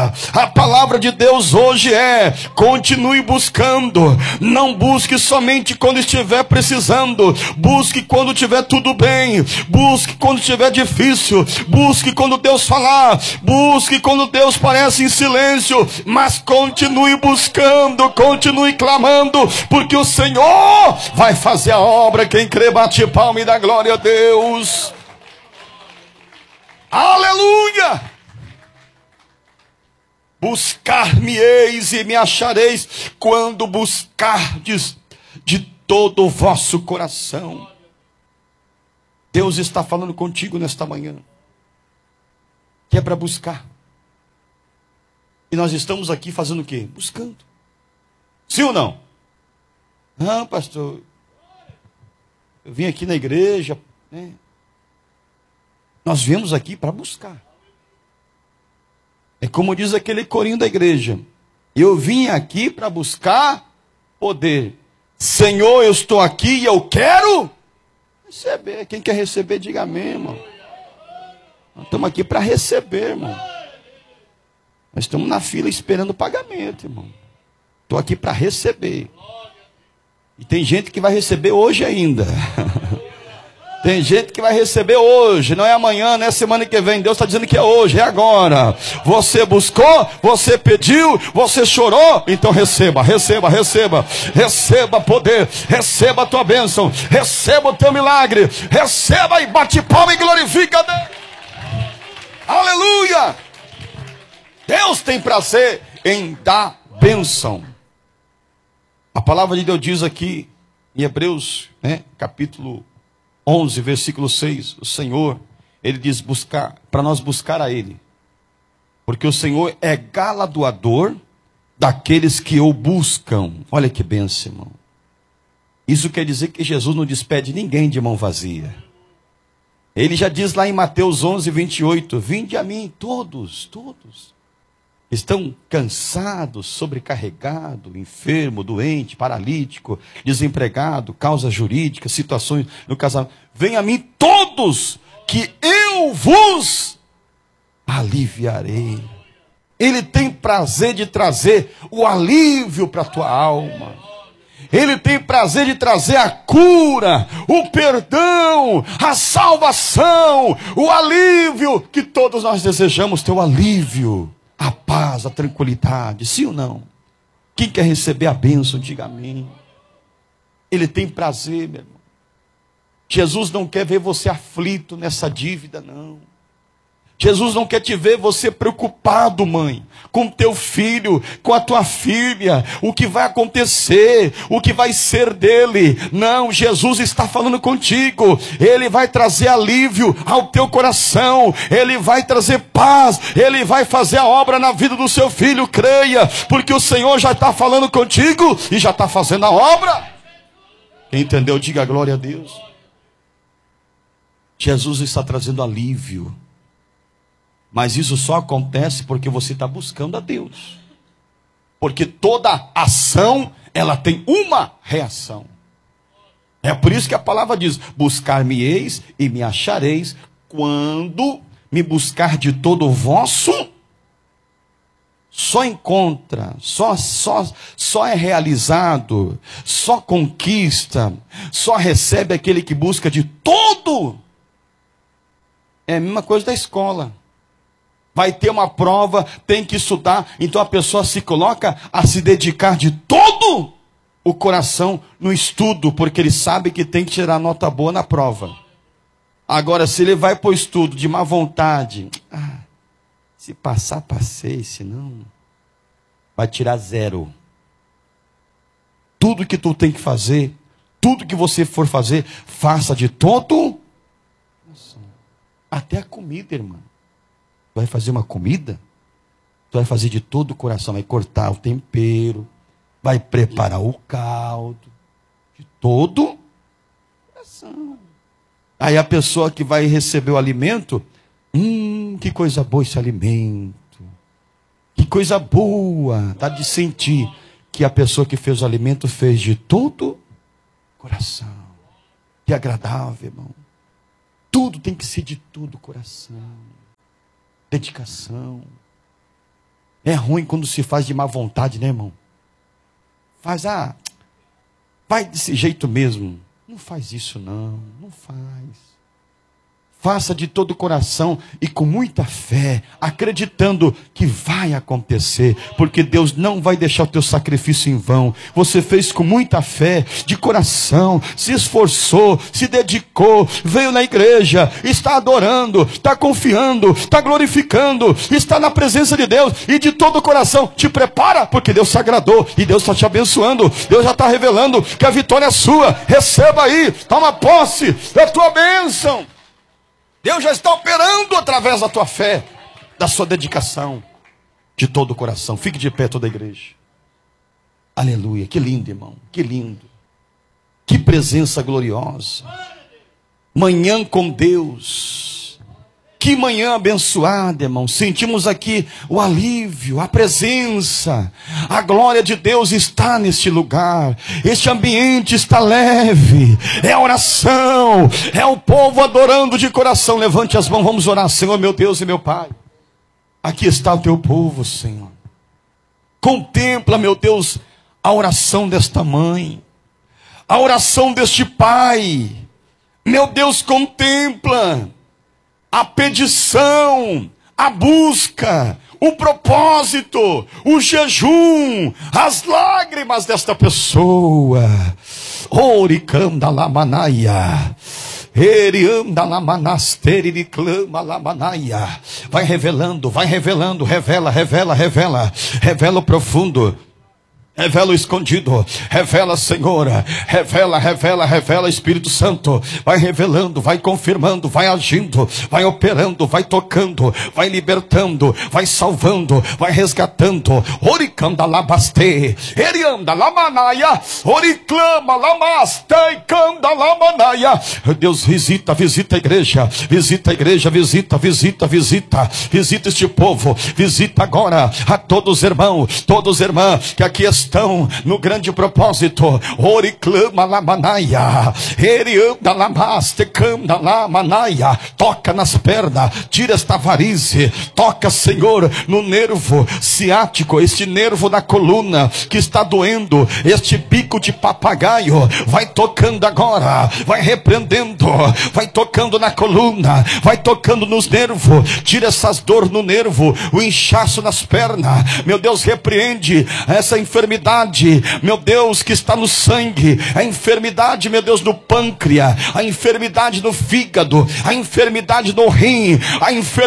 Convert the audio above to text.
A palavra de Deus hoje é: continue buscando. Não busque somente quando estiver precisando. Busque quando estiver tudo bem. Busque quando estiver difícil. Busque quando Deus falar. Busque quando Deus parece em silêncio. Mas continue buscando, continue clamando, porque o Senhor vai fazer a obra. Quem crê, bate palma e dá glória a Deus. Aleluia! Buscar-me-eis e me achareis quando buscardes de todo o vosso coração. Deus está falando contigo nesta manhã, que é para buscar. E nós estamos aqui fazendo o quê? Buscando. Sim ou não? Não, pastor, eu vim aqui na igreja, né? Nós viemos aqui para buscar. É como diz aquele corinho da igreja: eu vim aqui para buscar poder. Senhor, eu estou aqui e eu quero receber. Quem quer receber, diga amém, irmão. Nós estamos aqui para receber, irmão. Nós estamos na fila esperando o pagamento, irmão. Estou aqui para receber. E tem gente que vai receber hoje ainda. Tem gente que vai receber hoje, não é amanhã, não é semana que vem. Deus está dizendo que é hoje, é agora. Você buscou, você pediu, você chorou, então receba, receba, receba. Receba poder, receba a tua bênção, receba o teu milagre. Receba e bate palma e glorifica a Deus. Aleluia! Deus tem prazer em dar bênção. A palavra de Deus diz aqui em Hebreus, capítulo 11, versículo 6, o Senhor, Ele diz buscar, para nós buscar a Ele. Porque o Senhor é galardoador daqueles que o buscam. Olha que bênção, irmão. Isso quer dizer que Jesus não despede ninguém de mão vazia. Ele já diz lá em Mateus 11, 28, vinde a mim todos, estão cansados, sobrecarregados, enfermo, doente, paralítico, desempregado, causas jurídicas, situações no casamento. Venha a mim todos, que eu vos aliviarei. Ele tem prazer de trazer o alívio para a tua alma. Ele tem prazer de trazer a cura, o perdão, a salvação, o alívio, que todos nós desejamos ter o alívio. A paz, a tranquilidade, sim ou não? Quem quer receber a bênção, diga amém. Ele tem prazer, meu irmão. Jesus não quer ver você aflito nessa dívida, não. Jesus não quer te ver você preocupado, mãe, com teu filho, com a tua filha, o que vai acontecer, o que vai ser dele. Não, Jesus está falando contigo. Ele vai trazer alívio ao teu coração. Ele vai trazer paz. Ele vai fazer a obra na vida do seu filho. Creia, porque o Senhor já está falando contigo e já está fazendo a obra. Quem entendeu, diga glória a Deus. Jesus está trazendo alívio. Mas isso só acontece porque você está buscando a Deus. Porque toda ação, ela tem uma reação. É por isso que a palavra diz: buscar-me-eis e me achareis quando me buscar de todo o vosso. Só encontra, só é realizado, só conquista, só recebe aquele que busca de todo. É a mesma coisa da escola. Vai ter uma prova, tem que estudar, então a pessoa se coloca a se dedicar de todo o coração no estudo, porque ele sabe que tem que tirar nota boa na prova. Agora, se ele vai para o estudo de má vontade, se passar, passei, se não, vai tirar 0. Tudo que tu tem que fazer, tudo que você for fazer, faça de todo, até a comida, irmão. Tu vai fazer uma comida, tu vai fazer de todo o coração, vai cortar o tempero, vai preparar o caldo, de todo o coração. Aí a pessoa que vai receber o alimento, que coisa boa esse alimento, que coisa boa, dá de sentir que a pessoa que fez o alimento fez de todo o coração. Que agradável, irmão. Tudo tem que ser de todo o coração. Dedicação. É ruim quando se faz de má vontade, né, irmão? Vai desse jeito mesmo. Não faz isso não faz. Faça de todo o coração e com muita fé, acreditando que vai acontecer, porque Deus não vai deixar o teu sacrifício em vão. Você fez com muita fé, de coração, se esforçou, se dedicou, veio na igreja, está adorando, está confiando, está glorificando, está na presença de Deus e de todo o coração. Te prepara, porque Deus se agradou e Deus está te abençoando. Deus já está revelando que a vitória é sua. Receba aí, toma posse da tua bênção. Deus já está operando através da tua fé, da sua dedicação, de todo o coração. Fique de pé toda a igreja. Aleluia, que lindo, irmão, que lindo. Que presença gloriosa. Manhã com Deus. Que manhã abençoada, irmão. Sentimos aqui o alívio, a presença. A glória de Deus está neste lugar. Este ambiente está leve. É a oração. É o povo adorando de coração. Levante as mãos, vamos orar. Senhor, meu Deus e meu Pai. Aqui está o teu povo, Senhor. Contempla, meu Deus, a oração desta mãe. A oração deste pai. Meu Deus, contempla a petição, a busca, o propósito, o jejum, as lágrimas desta pessoa. Oricanda lamanaia. Erianda lamanasteri de clama lamanaia. Vai revelando, revela o profundo. Revela o escondido, revela, Senhor, revela, Espírito Santo, vai revelando, vai confirmando, vai agindo, vai operando, vai tocando, vai libertando, vai salvando, vai resgatando. Oricanda labaste, erianda lamanaia, oriclama lamaste, canda lamanaia. Deus, visita a igreja, visita este povo, visita agora a todos irmãos, irmãs, que aqui estão no grande propósito. Oriclama lamanaia, erianda lamaste, canda lamanaia. Toca nas pernas, tira esta varize, toca, Senhor, no nervo ciático, este nervo da coluna que está doendo, este bico de papagaio, vai tocando agora, vai repreendendo, vai tocando na coluna, vai tocando nos nervos, tira essas dores no nervo, o inchaço nas pernas, meu Deus, repreende essa enfermidade, meu Deus, que está no sangue, a enfermidade, meu Deus, no pâncreas, a enfermidade no fígado, a enfermidade no rim, a enfermidade